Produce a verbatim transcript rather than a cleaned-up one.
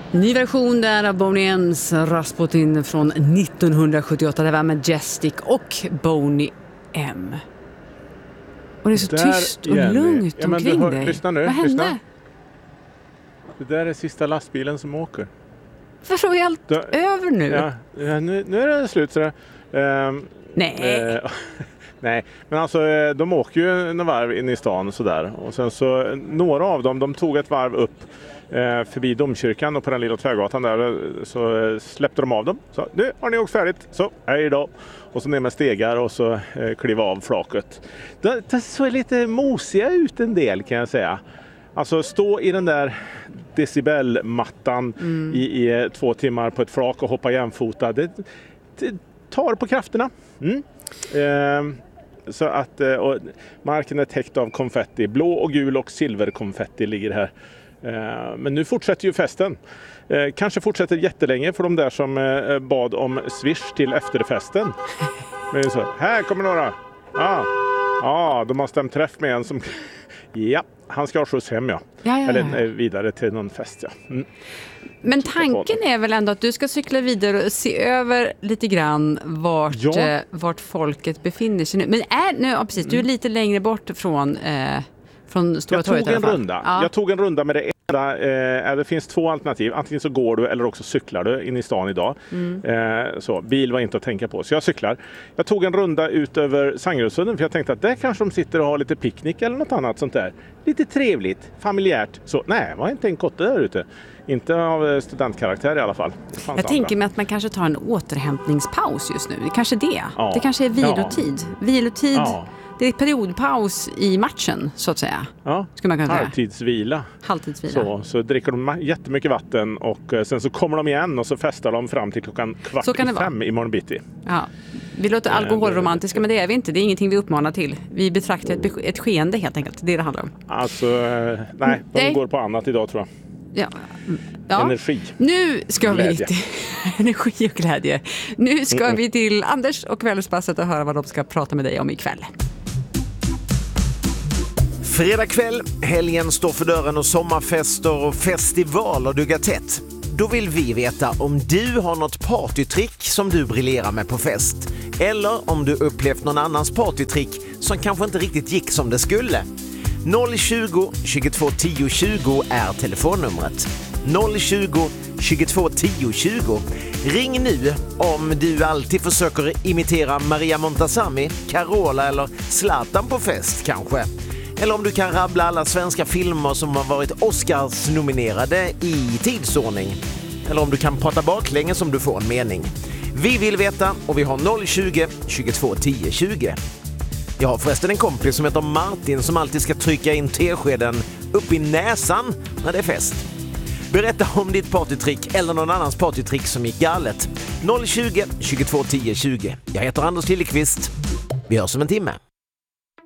Ny version där av Boney M's Rasputin från nittonhundrasjuttioåtta. Det var Majestic och Boney M. Och det är så där, tyst och Jenny. Lugnt ja, omkring hör, dig. Lyssna nu. Vad hände? Lyssna. Det där är sista lastbilen som åker. Varför är allt Då, över nu? Ja, ja, nu? Nu är det slut. Så um, Nej. Uh, nej, men alltså de åker ju en varv in i stan och sådär. Och sen så några av dem, de tog ett varv upp eh, förbi domkyrkan och på den lilla tvärgatan där så eh, släppte de av dem. Så nu har ni åkt färdigt, så hej då. Och så ner med stegar och så eh, kliva av flaket. Det, det såg lite mosiga ut en del kan jag säga. Alltså stå i den där decibelmattan mm. i, i två timmar på ett flak och hoppa jämfota. Det, det tar på krafterna. Mm. Eh, så att eh, och marken är täckt av konfetti. Blå och gul och silverkonfetti ligger här. Eh, men nu fortsätter ju festen. Eh, kanske fortsätter jättelänge för de där som eh, bad om swish till efterfesten. Men så, här kommer några. Ja, ah, ah, de har stämt träff med en som... ja, han ska ha skjuts hem, ja. Ja, ja, Eller ja. eh, vidare till någon fest, ja. Mm. Men tanken är väl ändå att du ska cykla vidare och se över lite grann vart, ja. eh, vart folket befinner sig nu. Men är, nu, ja, precis, du är lite längre bort från, eh, från Stora torget. Jag tog en runda. Ja. Jag tog en runda med det enda. Eh, det finns två alternativ. Antingen så går du eller också cyklar du in i stan idag. Mm. Eh, så, bil var inte att tänka på. Så jag cyklar. Jag tog en runda ut över Sangerödsudden för jag tänkte att där kanske de sitter och har lite picknick eller något annat sånt där. Lite trevligt, familjärt. Så nej, var inte en kotte där ute. Inte av studentkaraktär i alla fall. Jag andra. tänker mig att man kanske tar en återhämtningspaus just nu. Det kanske det. Ja. Det kanske är vilotid. Ja. Vilotid. Ja. Det är periodpaus i matchen, så att säga. Ja, ska man kunna säga. Halvtidsvila. Halvtidsvila. Så, så dricker de jättemycket vatten och sen så kommer de igen och så festar de fram till klockan kvart i fem i morgon bitti. Ja. Vi låter alkoholromantiska, men det är vi inte. Det är ingenting vi uppmanar till. Vi betraktar ett, ett skeende helt enkelt. Det är det handlar om. Alltså, nej, de det... går på annat idag tror jag. Ja. Ja. Energi. Nu ska glädje. vi till energi och glädje. Nu ska Mm-mm. vi till Anders och Kvällspasset och höra vad de ska prata med dig om ikväll. Fredag kväll, helgen står för dörren och sommarfester och festivaler duggar tätt. Då vill vi veta om du har något partytrick som du briljerar med på fest. Eller om du upplevt någon annans partytrick som kanske inte riktigt gick som det skulle. noll tjugo, tjugotvå tio tjugo är telefonnumret. noll tjugo, tjugotvå tio tjugo. Ring nu om du alltid försöker imitera Maria Montazami, Carola eller Zlatan på fest kanske. Eller om du kan rabbla alla svenska filmer som har varit Oscars-nominerade i tidsordning. Eller om du kan prata baklänges om du får en mening. Vi vill veta och vi har noll tjugo, tjugotvå tio tjugo. Jag har förresten en kompis som heter Martin som alltid ska trycka in teskeden upp i näsan när det är fest. Berätta om ditt partytrick eller någon annans partytrick som gick galet. noll tjugo, tjugotvå tio tjugo. Jag heter Anders Lillekvist. Vi hörs om en timme.